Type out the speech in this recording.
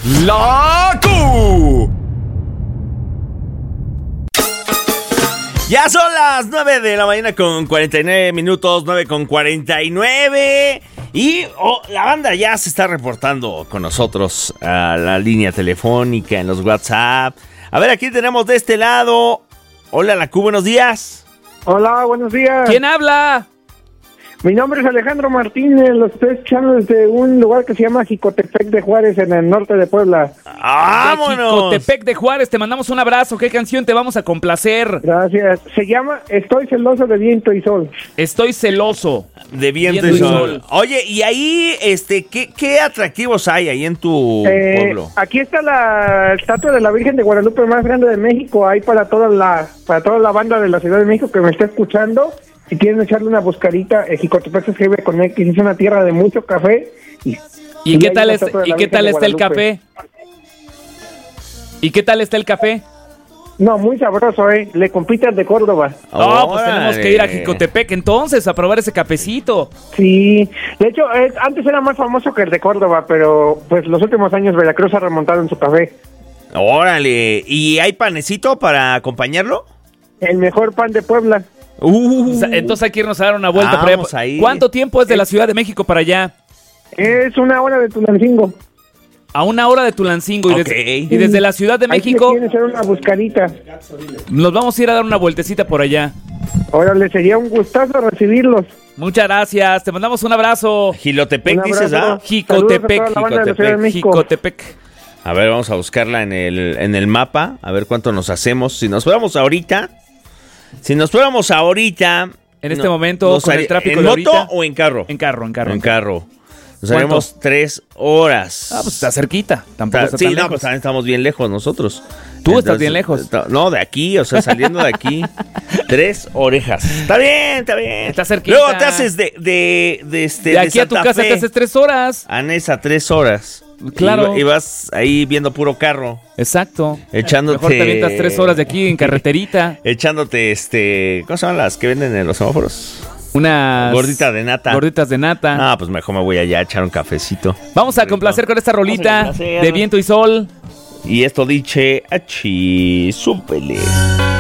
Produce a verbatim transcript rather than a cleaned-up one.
La Q. Ya son las nueve de la mañana con cuarenta y nueve minutos, nueve con cuarenta y nueve. Y oh, la banda ya se está reportando con nosotros a la línea telefónica, en los WhatsApp. A ver, aquí tenemos de este lado. Hola, La Q, buenos días. Hola, buenos días. ¿Quién habla? Mi nombre es Alejandro Martínez, los estoy escuchando desde un lugar que se llama Jicotepec de Juárez, en el norte de Puebla. ¡Vámonos! Jicotepec de Juárez, te mandamos un abrazo. ¿Qué canción te vamos a complacer? Gracias. Se llama Estoy celoso de viento y sol. Estoy celoso. De viento, viento y, sol. y sol. Oye, y ahí, este, ¿qué, qué atractivos hay ahí en tu eh, pueblo? Aquí está la estatua de la Virgen de Guadalupe más grande de México. Ahí para toda la, para toda la banda de la Ciudad de México que me está escuchando. Si quieren echarle una buscarita, eh, Jicotepec se escribe con X, es una tierra de mucho café. ¿Y, ¿Y, ¿y qué tal, es, ¿y qué tal está el café? ¿Y qué tal está el café? No, muy sabroso, ¿eh? Le compitas de Córdoba. Oh, pues tenemos que ir a Jicotepec entonces a probar ese cafecito. Sí, de hecho, eh, antes era más famoso que el de Córdoba, pero pues los últimos años Veracruz ha remontado en su café. Órale, ¿y hay panecito para acompañarlo? El mejor pan de Puebla. Uh, Entonces hay que irnos a dar una vuelta por allá. Ahí. ¿Cuánto tiempo es de la Ciudad de México para allá? Es una hora de Tulancingo. A una hora de Tulancingo. Okay. Y, desde, y desde la Ciudad de México... Hay que hacer una buscarita. Nos vamos a ir a dar una vueltecita por allá. Órale, sería un gustazo recibirlos. Muchas gracias, te mandamos un abrazo. Jilotepec, dices, ¿ah? Jicotepec, Jicotepec, Jicotepec. A ver, vamos a buscarla en el, en el mapa, a ver cuánto nos hacemos. Si nos fuéramos ahorita... Si nos fuéramos ahorita... En este no, momento, con haría, el tráfico ¿en de moto ahorita, o en carro? En carro, en carro. En carro. Nos haremos tres horas. Ah, pues está cerquita. Tampoco está, está sí, tan no, lejos. pues también estamos bien lejos nosotros. Tú Entonces, estás bien lejos. No, de aquí, o sea, saliendo de aquí. Tres orejas. Está bien, está bien. Está cerquita. Luego te haces de... De, de, este, de aquí de a tu casa Fe, te haces tres horas. A Nesa, tres horas. Claro. Y, y vas ahí viendo puro carro. Exacto. Echándote... Mejor te avientas tres horas de aquí en carreterita. Echándote, este... ¿Cómo se llaman las que venden en los semáforos? Unas... Gorditas de nata. Gorditas de nata. Ah, pues mejor me voy allá a echar un cafecito. Vamos a complacer con esta rolita de viento y sol. Y esto dice... Achí, súpele.